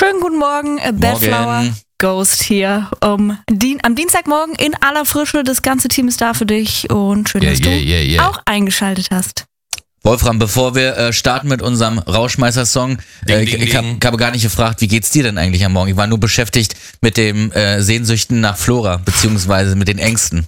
Schönen guten Morgen, Bellflower Ghost hier. Am Dienstagmorgen in aller Frische. Das ganze Team ist da für dich und schön, dass du auch eingeschaltet hast. Wolfram, bevor wir starten mit unserem Rauschmeißer-Song, ich habe gar nicht gefragt, wie geht's dir denn eigentlich am Morgen? Ich war nur beschäftigt mit dem Sehnsüchten nach Flora, beziehungsweise mit den Ängsten.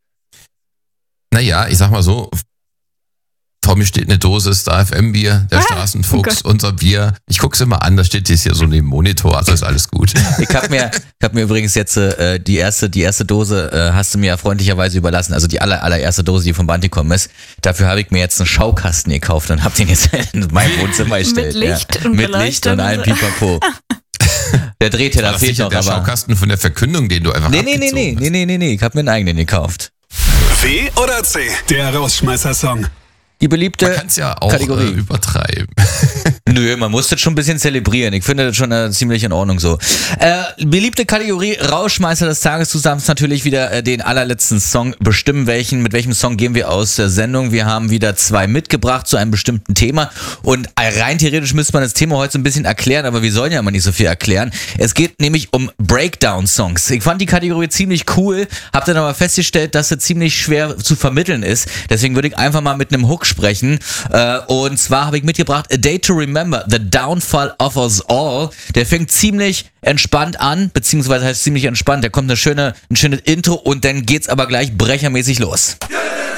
Naja, ich sag mal so, vor mir steht eine Dose Star FM Bier, der Straßenfuchs, unser Bier. Ich guck's immer an, da steht jetzt hier so neben dem Monitor, also ist alles gut. Ich hab mir übrigens jetzt die erste Dose hast du mir ja freundlicherweise überlassen, also die allererste Dose, die vom Bantikom ist. Dafür habe ich mir jetzt einen Schaukasten gekauft und hab den jetzt in mein Wohnzimmer gestellt. Mit Licht und mit Licht und allem Pipapo. Der dreht ja, da fehlt noch, der aber Schaukasten von der Verkündung, den du einfach abgezogen hast. Nee, ich hab mir einen eigenen gekauft. W oder C? Der Rausschmeißer-Song. Die beliebte Man kann's ja auch Kategorie. Übertreiben. Nö, man muss das schon ein bisschen zelebrieren. Ich finde das schon ziemlich in Ordnung so. Beliebte Kategorie Rauschmeißer des Tages. Du darfst natürlich wieder den allerletzten Song bestimmen. Mit welchem Song gehen wir aus der Sendung? Wir haben wieder 2 mitgebracht zu einem bestimmten Thema. Und rein theoretisch müsste man das Thema heute so ein bisschen erklären, aber wir sollen ja immer nicht so viel erklären. Es geht nämlich um Breakdown-Songs. Ich fand die Kategorie ziemlich cool, hab dann aber festgestellt, dass sie ziemlich schwer zu vermitteln ist. Deswegen würde ich einfach mal mit einem Hook sprechen. Und zwar habe ich mitgebracht A Day to Remember, The Downfall of Us All. Der fängt ziemlich entspannt an, beziehungsweise heißt ziemlich entspannt. Da kommt ein schönes Intro und dann geht's aber gleich brechermäßig los.